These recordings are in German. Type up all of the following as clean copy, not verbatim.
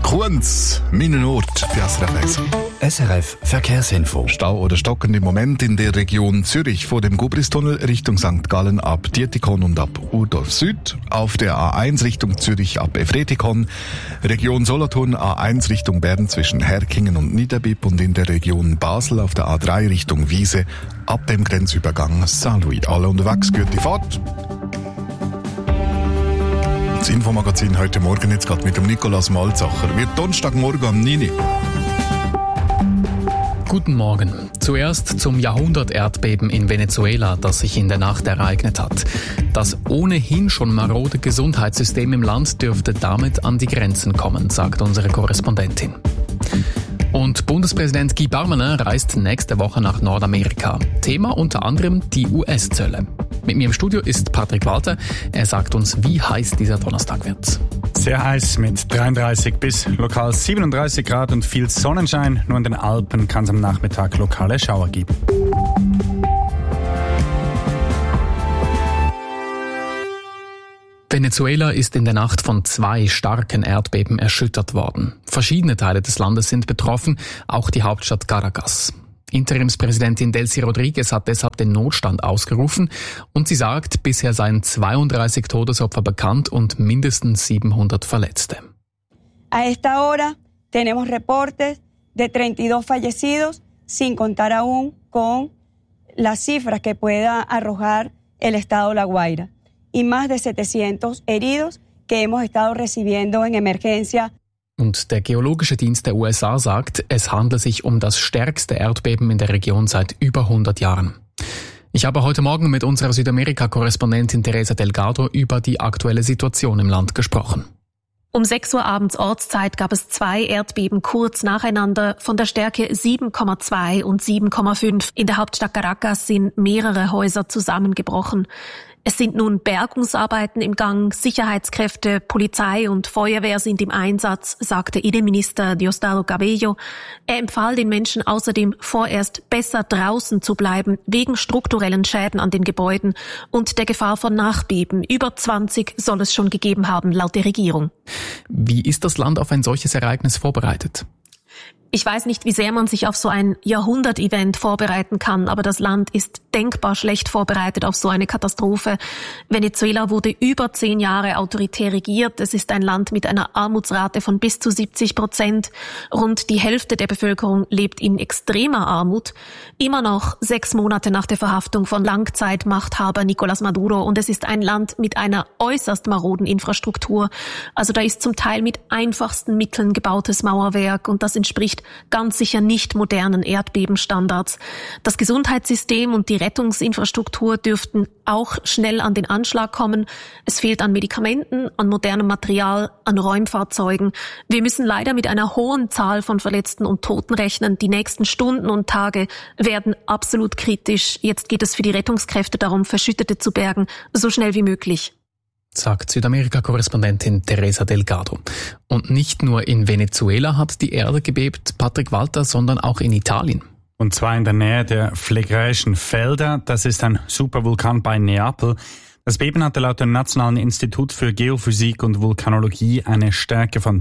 Kunz, meinen Ort, die SRF 1. SRF Verkehrsinfo. Stau oder stockende Moment in der Region Zürich vor dem Gubristunnel Richtung St. Gallen ab Dietikon und ab Urdorf Süd. Auf der A1 Richtung Zürich ab Efretikon. Region Solothurn A1 Richtung Bern zwischen Herkingen und Niederbipp und in der Region Basel auf der A3 Richtung Wiese ab dem Grenzübergang Saint-Louis. Alle unterwegs, gute Fahrt. Das Infomagazin heute Morgen jetzt gerade mit dem Nikolaus Malzacher. Wird Donnerstagmorgen am 9. Guten Morgen. Zuerst zum Jahrhundert-Erdbeben in Venezuela, das sich in der Nacht ereignet hat. Das ohnehin schon marode Gesundheitssystem im Land dürfte damit an die Grenzen kommen, sagt unsere Korrespondentin. Und Bundespräsident Guy Parmelin reist nächste Woche nach Nordamerika. Thema unter anderem die US-Zölle. Mit mir im Studio ist Patrick Walter. Er sagt uns, wie heiß dieser Donnerstag wird. Sehr heiß mit 33 bis lokal 37 Grad und viel Sonnenschein. Nur in den Alpen kann es am Nachmittag lokale Schauer geben. Venezuela ist in der Nacht von 2 starken Erdbeben erschüttert worden. Verschiedene Teile des Landes sind betroffen, auch die Hauptstadt Caracas. Interimspräsidentin Delcy Rodriguez hat deshalb den Notstand ausgerufen und sie sagt, bisher seien 32 Todesopfer bekannt und mindestens 700 Verletzte. A esta hora tenemos reportes de 32 fallecidos, sin contar aún con las cifras que pueda arrojar el estado La Guaira, y más de 700 heridos que hemos estado recibiendo en emergencia. Und der Geologische Dienst der USA sagt, es handle sich um das stärkste Erdbeben in der Region seit über 100 Jahren. Ich habe heute Morgen mit unserer Südamerika-Korrespondentin Teresa Delgado über die aktuelle Situation im Land gesprochen. Um 6 Uhr abends Ortszeit gab es 2 Erdbeben kurz nacheinander von der Stärke 7,2 und 7,5. In der Hauptstadt Caracas sind mehrere Häuser zusammengebrochen. Es sind nun Bergungsarbeiten im Gang, Sicherheitskräfte, Polizei und Feuerwehr sind im Einsatz, sagte Innenminister Diosdado Cabello. Er empfahl den Menschen außerdem vorerst besser draußen zu bleiben, wegen strukturellen Schäden an den Gebäuden und der Gefahr von Nachbeben. Über 20 soll es schon gegeben haben, laut der Regierung. Wie ist das Land auf ein solches Ereignis vorbereitet? Ich weiß nicht, wie sehr man sich auf so ein Jahrhundert-Event vorbereiten kann, aber das Land ist denkbar schlecht vorbereitet auf so eine Katastrophe. Venezuela wurde über 10 Jahre autoritär regiert. Es ist ein Land mit einer Armutsrate von bis zu 70%. Rund die Hälfte der Bevölkerung lebt in extremer Armut. Immer noch 6 Monate nach der Verhaftung von Langzeitmachthaber Nicolás Maduro. Und es ist ein Land mit einer äußerst maroden Infrastruktur. Also da ist zum Teil mit einfachsten Mitteln gebautes Mauerwerk und das entspricht ganz sicher nicht modernen Erdbebenstandards. Das Gesundheitssystem und die Rettungsinfrastruktur dürften auch schnell an den Anschlag kommen. Es fehlt an Medikamenten, an modernem Material, an Räumfahrzeugen. Wir müssen leider mit einer hohen Zahl von Verletzten und Toten rechnen. Die nächsten Stunden und Tage werden absolut kritisch. Jetzt geht es für die Rettungskräfte darum, Verschüttete zu bergen, so schnell wie möglich, sagt Südamerika-Korrespondentin Teresa Delgado. Und nicht nur in Venezuela hat die Erde gebebt, Patrick Walter, sondern auch in Italien. Und zwar in der Nähe der Phlegräischen Felder. Das ist ein Supervulkan bei Neapel. Das Beben hatte laut dem Nationalen Institut für Geophysik und Vulkanologie eine Stärke von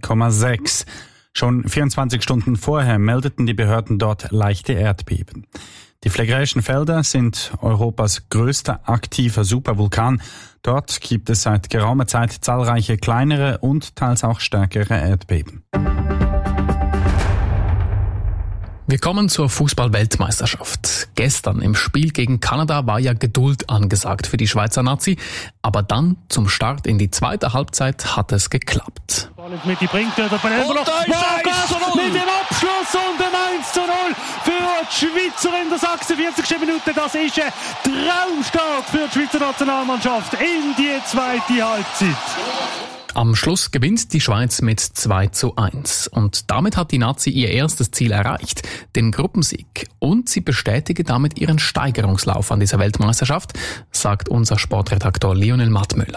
3,6. Schon 24 Stunden vorher meldeten die Behörden dort leichte Erdbeben. Die Phlegräischen Felder sind Europas größter aktiver Supervulkan. Dort gibt es seit geraumer Zeit zahlreiche kleinere und teils auch stärkere Erdbeben. Wir kommen zur Fußball-Weltmeisterschaft. Gestern im Spiel gegen Kanada war ja Geduld angesagt für die Schweizer Nazi, aber dann zum Start in die zweite Halbzeit hat es geklappt. Mit dem Abschluss und dem 1:0 für die Schweizer in der 46. Minute. Das ist ein Traumstart für die Schweizer Nationalmannschaft in die zweite Halbzeit. Am Schluss gewinnt die Schweiz mit 2:1 und damit hat die Nazi ihr erstes Ziel erreicht, den Gruppensieg. Und sie bestätige damit ihren Steigerungslauf an dieser Weltmeisterschaft, sagt unser Sportredaktor Lionel Mattmüller.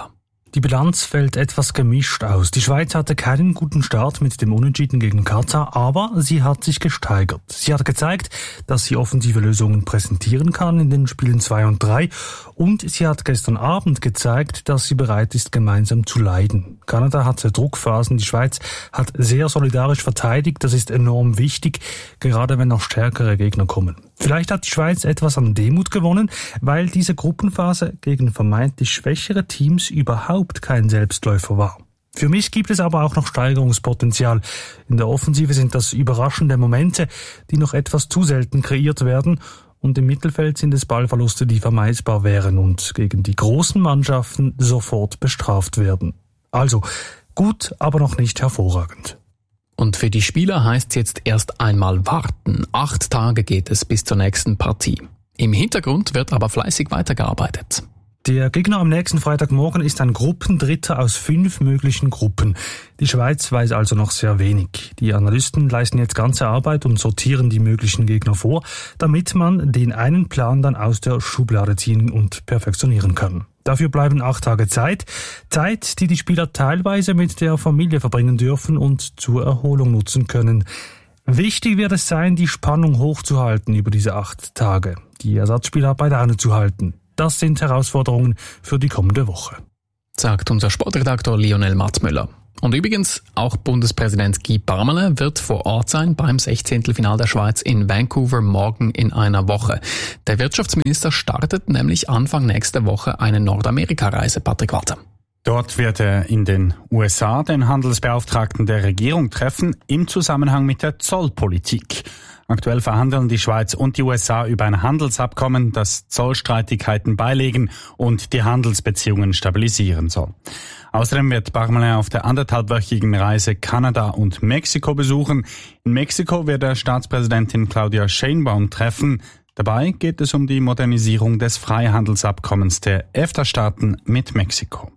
Die Bilanz fällt etwas gemischt aus. Die Schweiz hatte keinen guten Start mit dem Unentschieden gegen Katar, aber sie hat sich gesteigert. Sie hat gezeigt, dass sie offensive Lösungen präsentieren kann in den Spielen 2 und 3 und sie hat gestern Abend gezeigt, dass sie bereit ist, gemeinsam zu leiden. Kanada hatte Druckphasen, die Schweiz hat sehr solidarisch verteidigt, das ist enorm wichtig, gerade wenn noch stärkere Gegner kommen. Vielleicht hat die Schweiz etwas an Demut gewonnen, weil diese Gruppenphase gegen vermeintlich schwächere Teams überhaupt kein Selbstläufer war. Für mich gibt es aber auch noch Steigerungspotenzial. In der Offensive sind das überraschende Momente, die noch etwas zu selten kreiert werden. Und im Mittelfeld sind es Ballverluste, die vermeidbar wären und gegen die großen Mannschaften sofort bestraft werden. Also gut, aber noch nicht hervorragend. Und für die Spieler heißt es jetzt erst einmal warten. 8 Tage geht es bis zur nächsten Partie. Im Hintergrund wird aber fleißig weitergearbeitet. Der Gegner am nächsten Freitagmorgen ist ein Gruppendritter aus 5 möglichen Gruppen. Die Schweiz weiß also noch sehr wenig. Die Analysten leisten jetzt ganze Arbeit und sortieren die möglichen Gegner vor, damit man den einen Plan dann aus der Schublade ziehen und perfektionieren kann. Dafür bleiben 8 Tage Zeit, die die Spieler teilweise mit der Familie verbringen dürfen und zur Erholung nutzen können. Wichtig wird es sein, die Spannung hochzuhalten über diese 8 Tage, die Ersatzspieler bei Laune zu halten. Das sind Herausforderungen für die kommende Woche, sagt unser Sportredaktor Lionel Matzmüller. Und übrigens, auch Bundespräsident Guy Parmelin wird vor Ort sein beim 16. Final der Schweiz in Vancouver morgen in einer Woche. Der Wirtschaftsminister startet nämlich Anfang nächster Woche eine Nordamerika-Reise, Patrick Walter. Dort wird er in den USA den Handelsbeauftragten der Regierung treffen, im Zusammenhang mit der Zollpolitik. Aktuell verhandeln die Schweiz und die USA über ein Handelsabkommen, das Zollstreitigkeiten beilegen und die Handelsbeziehungen stabilisieren soll. Außerdem wird Parmelin auf der 1,5-wöchigen Reise Kanada und Mexiko besuchen. In Mexiko wird er Staatspräsidentin Claudia Sheinbaum treffen. Dabei geht es um die Modernisierung des Freihandelsabkommens der EFTA-Staaten mit Mexiko.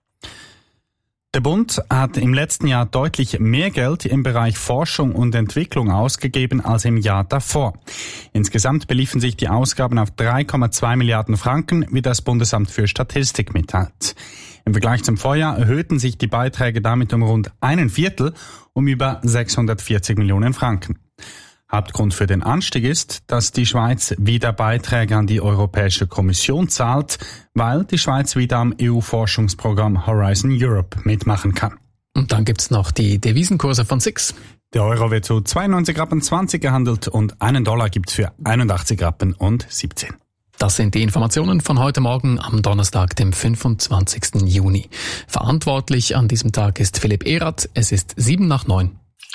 Der Bund hat im letzten Jahr deutlich mehr Geld im Bereich Forschung und Entwicklung ausgegeben als im Jahr davor. Insgesamt beliefen sich die Ausgaben auf 3,2 Milliarden Franken, wie das Bundesamt für Statistik mitteilt. Im Vergleich zum Vorjahr erhöhten sich die Beiträge damit um rund 1/4, um über 640 Millionen Franken. Hauptgrund für den Anstieg ist, dass die Schweiz wieder Beiträge an die Europäische Kommission zahlt, weil die Schweiz wieder am EU-Forschungsprogramm Horizon Europe mitmachen kann. Und dann gibt's noch die Devisenkurse von SIX. Der Euro wird zu 92,20 Rappen gehandelt und $1 gibt's für 81,17 Rappen. Das sind die Informationen von heute Morgen am Donnerstag, dem 25. Juni. Verantwortlich an diesem Tag ist Philipp Erath. Es ist 8:07.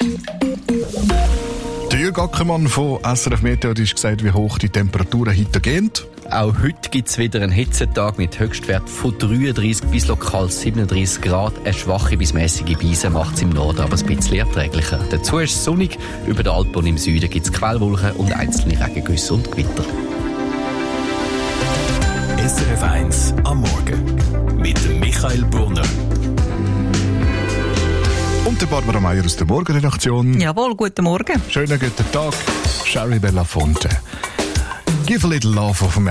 Der Jürg Ackermann von SRF Meteo hat gesagt, wie hoch die Temperaturen heute gehen. Auch heute gibt es wieder einen Hitzetag mit Höchstwert von 33 bis lokal 37 Grad. Eine schwache bis mäßige Brise macht es im Norden aber ein bisschen erträglicher. Dazu ist es sonnig. Über den Alpen und im Süden gibt es Quellwolken und einzelne Regengüsse und Gewitter. SRF 1 am Morgen mit Michael Brunner. Und der Barbara Meier aus der Morgenredaktion. Jawohl, guten Morgen. Schönen guten Tag, Sherry Belafonte. Give a little love of America.